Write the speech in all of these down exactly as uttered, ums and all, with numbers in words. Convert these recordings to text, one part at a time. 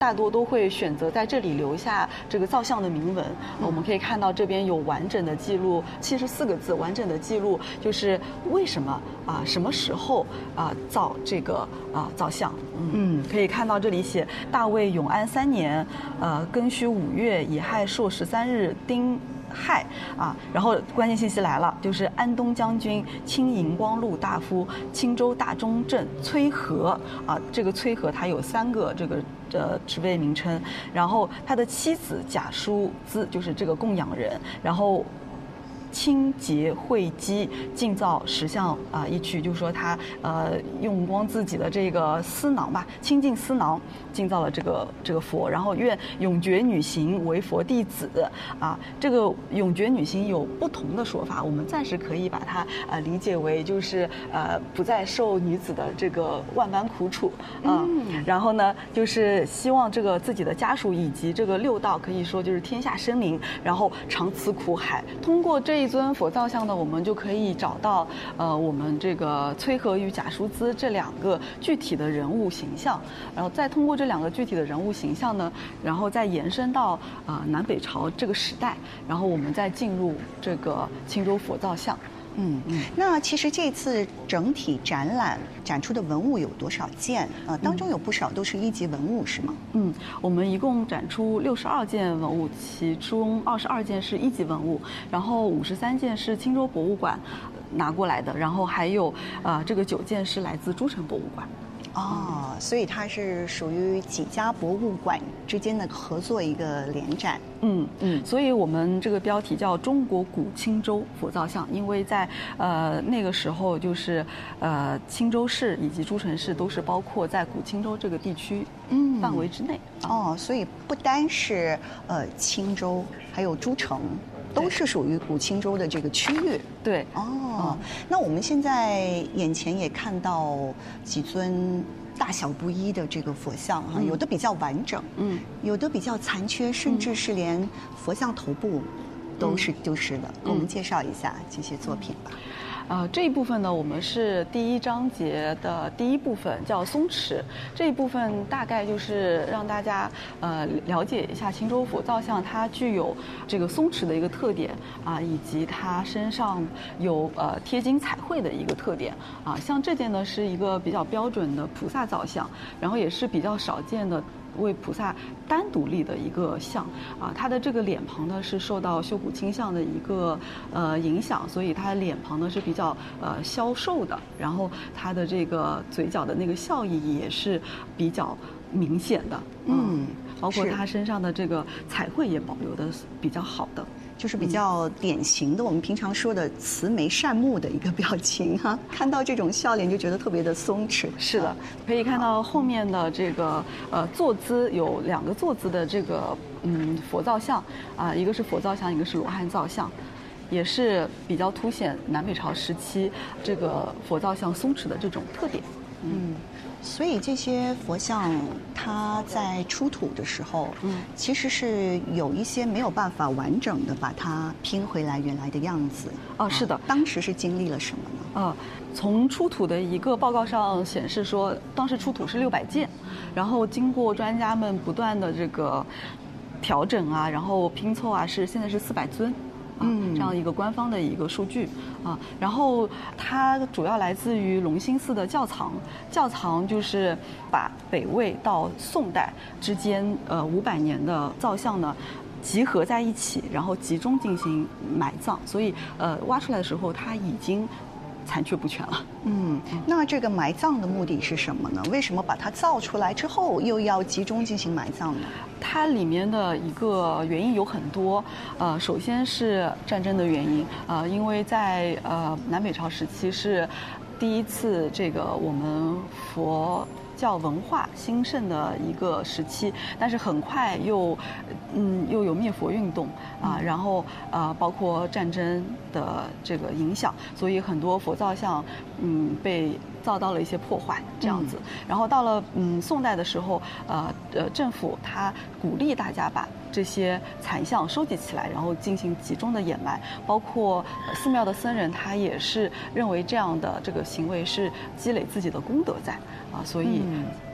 大多都会选择在这里留下这个造像的铭文。我们可以看到这边有完整的记录，七十四个字完整的记录，就是为什么啊、什么时候啊、造这个啊、造像。嗯，可以看到这里写大魏永安三年，呃，庚戌五月乙亥朔十三日丁亥啊，然后关键信息来了，就是安东将军、清荧光禄大夫、青州大中正崔和啊，这个崔和他有三个这个呃职位名称，然后他的妻子贾淑姿就是这个供养人，然后清洁慧基，尽造十项啊、一曲，就是说他呃用光自己的这个丝囊吧，清净丝囊，尽造了这个这个佛。然后愿永觉女行为佛弟子啊，这个永觉女行有不同的说法，我们暂时可以把它呃理解为就是呃不再受女子的这个万般苦楚啊、嗯。然后呢，就是希望这个自己的家属以及这个六道可以说就是天下生灵，然后长此苦海。通过这一尊佛造像呢，我们就可以找到呃我们这个崔和与贾淑姿这两个具体的人物形象，然后再通过这两个具体的人物形象呢，然后再延伸到呃南北朝这个时代，然后我们再进入这个青州佛造像。 嗯嗯，那其实这次整体展览展出的文物有多少件？呃，当中有不少都是一级文物，是吗？ 嗯，我们一共展出六十二件文物，其中二十二件是一级文物，然后五十三件是青州博物馆拿过来的，然后还有呃这个九件是来自诸城博物馆。 哦，所以它是属于几家博物馆之间的合作一个联展。 嗯嗯，所以我们这个标题叫中国古青州佛造像，因为在呃那个时候就是呃青州市以及诸城市都是包括在古青州这个地区范围之内。 嗯、哦，所以不单是呃青州，还有诸城。都是属于古青州的这个区域。 对， 哦、嗯，那我们现在眼前也看到几尊大小不一的这个佛像哈、嗯，有的比较完整，嗯，有的比较残缺，甚至是连佛像头部都是丢失的。给、嗯、我们介绍一下这些作品吧。 呃，这一部分呢，我们是第一章节的第一部分，叫松池。这一部分大概就是让大家呃了解一下青州佛造像，它具有这个松池的一个特点啊，以及它身上有呃贴金彩绘的一个特点啊。像这件呢是一个比较标准的菩萨造像，然后也是比较少见的为菩萨单独立的一个像啊，它的这个脸庞呢是受到修补倾向的一个呃影响，所以它的脸庞呢是比较呃消瘦的，然后它的这个嘴角的那个笑意也是比较明显的，嗯，包括它身上的这个彩绘也保留的比较好的。 就是比较典型的，我们平常说的慈眉善目的一个表情哈、啊，看到这种笑脸就觉得特别的松弛。 是的，可以看到后面的这个呃坐姿有两个坐姿的这个嗯佛造像啊、呃，一个是佛造像，一个是罗汉造像，也是比较凸显南北朝时期这个佛造像松弛的这种特点。 嗯。所以这些佛像，它在出土的时候，嗯，其实是有一些没有办法完整的把它拼回来原来的样子。 哦，是的， 当时是经历了什么呢？ 呃，从出土的一个报告上显示说，当时出土是六百件，然后经过专家们不断的这个调整啊，然后拼凑啊，是现在是四百尊。嗯，这样一个官方的一个数据啊，然后它主要来自于隆兴寺的窖藏，窖藏就是把北魏到宋代之间呃五百年的造像呢集合在一起，然后集中进行埋葬，所以呃挖出来的时候它已经残缺不全了。 嗯，那这个埋葬的目的是什么呢？为什么把它造出来之后又要集中进行埋葬呢？ 它里面的一个原因有很多，呃，首先是战争的原因，呃，因为在呃南北朝时期是第一次这个我们佛教文化兴盛的一个时期，但是很快又，嗯，又有灭佛运动啊，然后呃，包括战争的这个影响，所以很多佛造像，嗯，被遭到了一些破坏，这样子。然后到了嗯宋代的时候，呃呃，政府他鼓励大家把这些残像收集起来，然后进行集中的掩埋，包括寺庙的僧人他也是认为这样的这个行为是积累自己的功德在啊，所以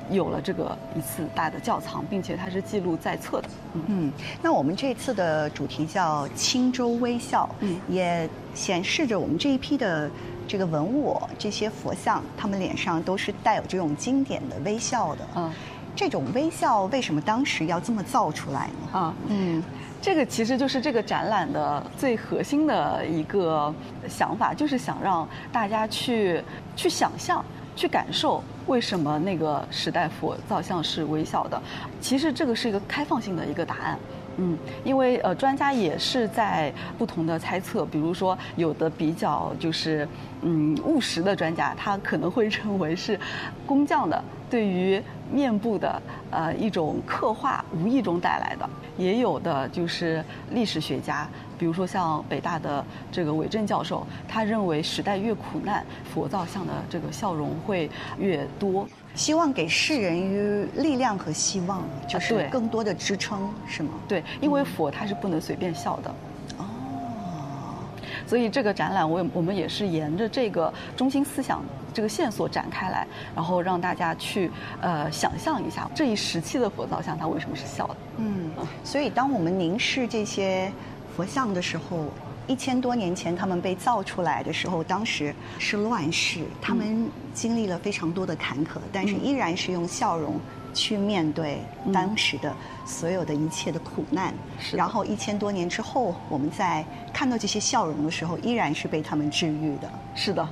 有了这个一次大的窖藏，并且它是记录在册的。 嗯，嗯那我们这次的主题叫青州微笑，嗯，也显示着我们这一批的这个文物，这些佛像，他们脸上都是带有这种经典的微笑的。嗯，这种微笑为什么当时要这么造出来呢？ 啊，嗯。这个其实就是这个展览的最核心的一个想法，就是想让大家去去想象、去感受为什么那个时代佛造像是微笑的。其实这个是一个开放性的一个答案。嗯，因为呃，专家也是在不同的猜测，比如说有的比较就是嗯务实的专家，他可能会认为是工匠的对于面部的呃一种刻画无意中带来的，也有的就是历史学家，比如说像北大的这个韦震教授，他认为时代越苦难，佛造像的这个笑容会越多。 希望给世人于力量和希望，就是更多的支撑，是吗？ 对，因为佛它是不能随便笑的。哦，所以这个展览，我我们也是沿着这个中心思想这个线索展开来，然后让大家去呃想象一下这一时期的佛造像它为什么是笑的。 嗯，所以当我们凝视这些佛像的时候，一千多年前他们被造出来的时候，当时是乱世，他们经历了非常多的坎坷，但是依然是用笑容去面对当时的所有的一切的苦难。嗯、然后一千多年之后，我们在看到这些笑容的时候，依然是被他们治愈的。 是的。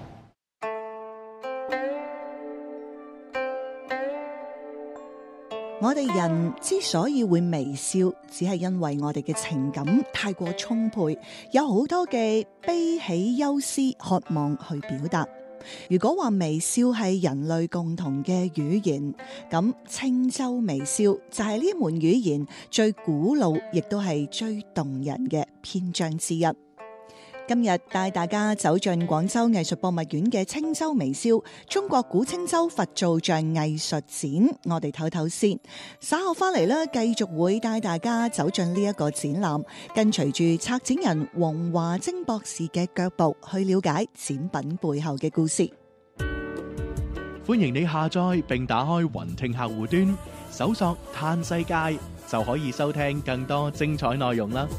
我哋人之所以會微笑，只係因為我哋嘅情感太過充沛，有好多嘅悲喜憂思渴望去表達。如果話微笑係人類共同嘅語言，咁青州微笑就係呢門語言最古老，亦都係最動人嘅篇章之一。今日帶大家走進廣州藝術博物院嘅青州微笑中國古青州佛造像藝術展，我哋唞唞先。稍後翻嚟咧，繼續會帶大家走進呢一個展覽，跟隨住策展人黃華晶博士嘅腳步去了解展品背後嘅故事。 歡迎你下載並打開雲聽客戶端，搜索嘆世界就可以收聽更多精彩內容啦。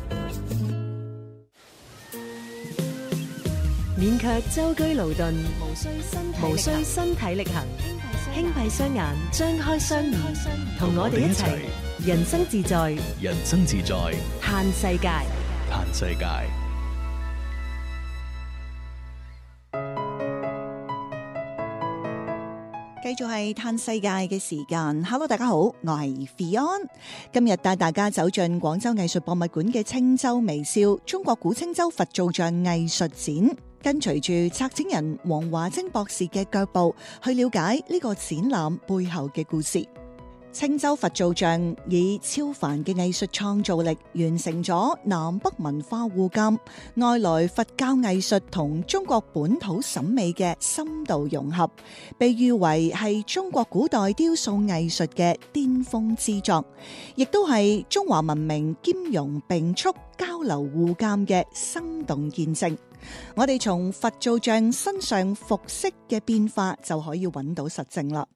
免卻舟車勞頓，無需身體力行，輕閉雙眼，張開雙耳，同我哋一齊人生自在， 人生自在， 嘆世界， 嘆世界。 繼續係嘆世界嘅時間 ，Hello， 大家好，我係 Fion， 今日帶大家走進廣州藝術博物館嘅青州微笑中國古青州佛造像藝術展。跟隨住策展人黃華晶博士嘅腳步，去了解呢個展覽背後嘅故事。青州佛造像以超凡嘅藝術創造力，完成咗南北文化互鑑、外來佛教藝術同中國本土審美嘅深度融合，被譽為係中國古代雕塑藝術嘅巔峰之作，亦都係中華文明兼容並蓄、交流互鑑嘅生動見證。我哋從佛造像身上服飾嘅變化就可以揾到實證啦。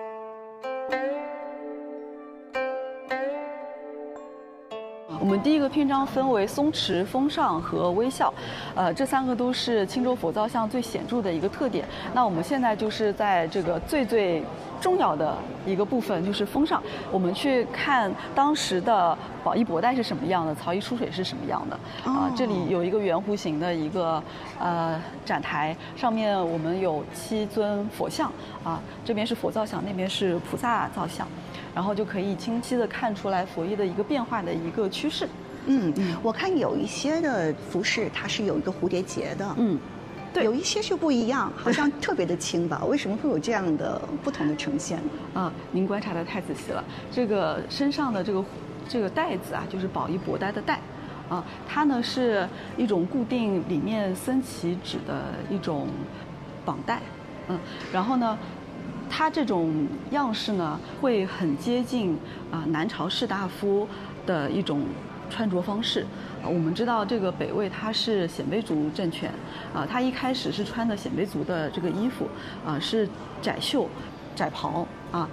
我们第一个篇章分为松弛、风尚和微笑，呃，这三个都是青州佛造像最显著的一个特点。那我们现在就是在这个最最重要的一个部分，就是风尚。我们去看当时的宝衣博带是什么样的，曹衣出水是什么样的。啊、呃，这里有一个圆弧形的一个呃展台，上面我们有七尊佛像啊，这边是佛造像，那边是菩萨造像。然后就可以清晰地看出来佛衣的一个变化的一个趋势。 嗯嗯，我看有一些的服饰它是有一个蝴蝶结的，嗯，对，有一些就不一样，好像特别的轻薄。为什么会有这样的不同的呈现呢？ 啊，您观察得太仔细了。这个身上的这个这个带子啊，就是宝衣博带的带，啊，它呢是一种固定里面僧旗指的一种绑带，嗯，然后呢。它这种样式呢，会很接近啊、呃、南朝士大夫的一种穿着方式。啊、呃，我们知道这个北魏它是鲜卑族政权，啊、呃，它一开始是穿的鲜卑族的这个衣服，啊、呃，是窄袖、窄袍啊。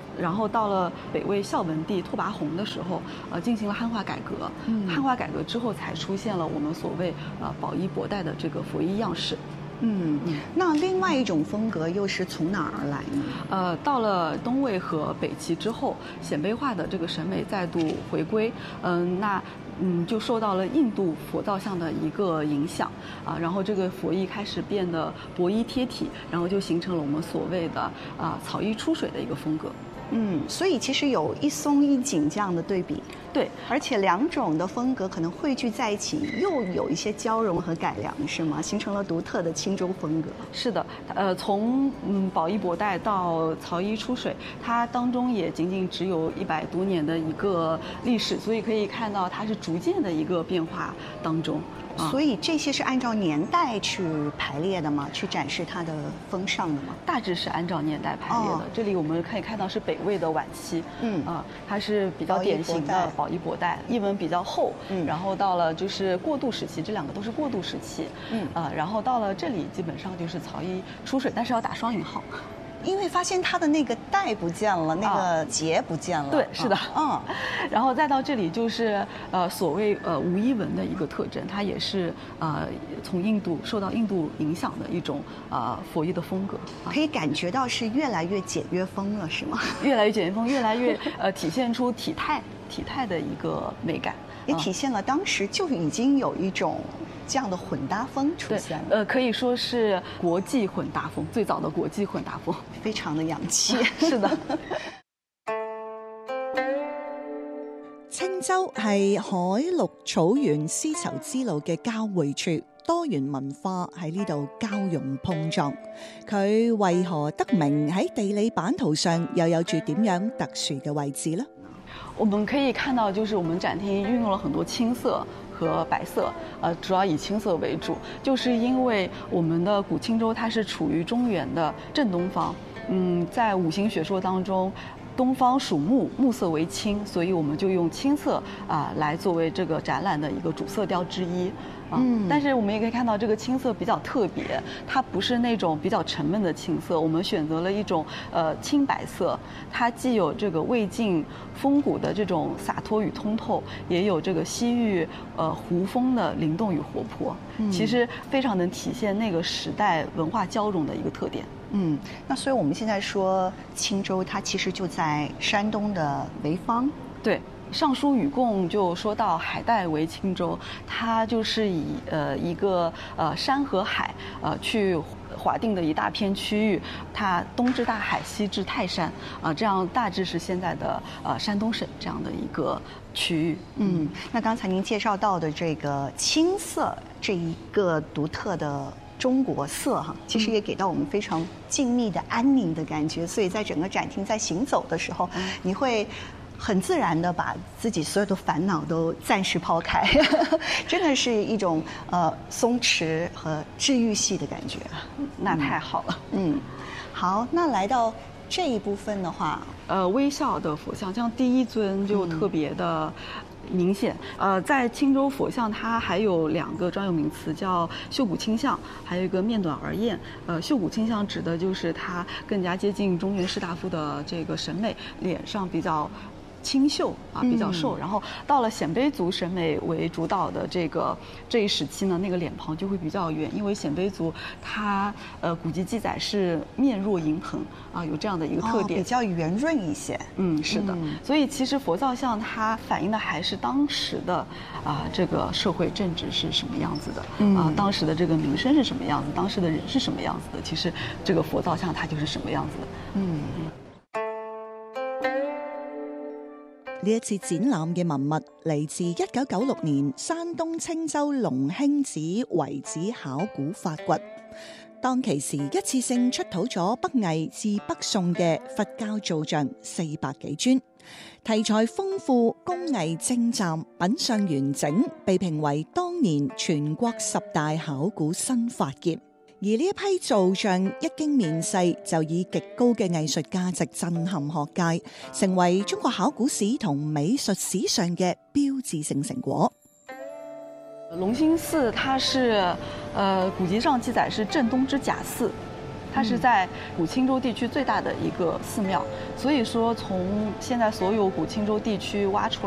然后到了北魏孝文帝拓跋宏的时候，呃，进行了汉化改革。嗯，汉化改革之后，才出现了我们所谓呃宝衣博带的这个佛衣样式。 嗯，那另外一种风格又是从哪儿而来呢？ 呃，到了东魏和北齐之后，鲜卑化的这个审美再度回归。嗯，那嗯就受到了印度佛造像的一个影响啊，然后这个佛衣开始变得薄衣贴体，然后就形成了我们所谓的啊草衣出水的一个风格。 嗯，所以其实有一松一紧这样的对比。 对， 而且两种的风格可能汇聚在一起，又有一些交融和改良，是吗？形成了独特的青州风格。 是的，呃，从嗯宝衣博带到草衣出水，它当中也仅仅只有一百多年的一个历史，所以可以看到它是逐渐的一个变化当中。 所以这些是按照年代去排列的吗？去展示它的风尚的吗？ 大致是按照年代排列的。哦、这里我们可以看到是北魏的晚期，嗯啊、呃，它是比较典型的宝衣博带，衣纹比较厚，嗯，然后到了就是过渡时期，这两个都是过渡时期，嗯啊、呃，然后到了这里基本上就是草衣出水，但是要打双引号。 因为发现它的那个带不见了，那个结不见了。 对，是的， 嗯， 然后再到这里就是呃所谓呃无衣纹的一个特征，它也是呃从印度受到印度影响的一种呃佛衣的风格， 可以感觉到是越来越简约风了，是吗？ 越来越简约风，越来越呃体现出体态体态的一个美感， 也体现了当时就已经有一种这样的混搭风出现了。 呃，可以说是国际混搭风，最早的国际混搭風， 非常的洋氣。 是的。 青州係海陸草原絲綢之路嘅交匯處，多元文化喺呢度交融碰撞。佢為何得名？喺地理版圖上又有住點樣特殊嘅位置呢？ 我們可以看到，就是我們展廳運用了很多青色和白色，呃，主要以青色為主，就是因為我們的古青州它是處於中原的正東方，嗯，在五行學說當中，東方屬木，木色為青，所以我們就用青色啊、呃、來作為這個展覽的一個主色調之一。嗯，但是我們也可以看到，這個青色比較特別，它不是那種比較沉悶的青色，我們選擇了一種呃青白色，它既有這個魏晉風骨的這種灑脫與通透，也有這個西域呃胡風的靈動與活潑，嗯、其實非常能體現那個時代文化交融的一個特點。 嗯，那所以我們現在說青州，它其實就在山東的濰坊。 對。尚書與貢就說到海帶為青州，它就是以呃一個呃山和海呃去劃定的一大片區域，它東至大海，西至泰山啊、呃，這樣大致是現在的呃山東省這樣的一個區域。 嗯，那剛才您介紹到的這個青色這一個獨特的中國色哈，其實也給到我們非常靜謐的安寧的感覺，所以在整個展廳在行走的時候，你會很自然的把自己所有的煩惱都暫時拋開，真的是一種呃鬆弛和治癒系的感覺。 那太好了。 嗯，好，那來到這一部分的話， 呃，微笑的佛像，像第一尊就特別的明顯。呃，在青州佛像，它還有兩個專有名詞，叫繡骨清相，還有一個面短而豔。呃，繡骨清相指的就是它更加接近中原士大夫的這個審美，臉上比較清秀啊，比較瘦，嗯、然後到了鮮卑族審美為主導的這個這一時期呢，那個臉龐就會比較圓，因為鮮卑族它呃古籍記載是面若銀盆啊，有這樣的一個特點， 哦、比較圓潤一些。 嗯，是的。嗯、所以其實佛造像它反映的還是當時的啊這個社會政治是什麼樣子的，嗯、啊當時的這個民生是什麼樣子，當時的人是什麼樣子的，其實這個佛造像它就是什麼樣子的。嗯。 呢一次展覽嘅文物嚟自一九九六年山東青州龍興寺遺址考古發掘，當其時一次性出土咗北魏至北宋嘅佛教造像四百幾尊，題材豐富，工藝精湛，品相完整，被評為當年全國十大考古新發現。而呢一批造像一經面世，就以極高嘅藝術價值震撼學界，成為中國考古史同美術史上嘅標誌性成果。 龍興寺它是，呃，古籍上記載是鎮東之甲寺。 它是在古青州地区最大的一个寺庙。所以说，从现在所有古青州地区挖出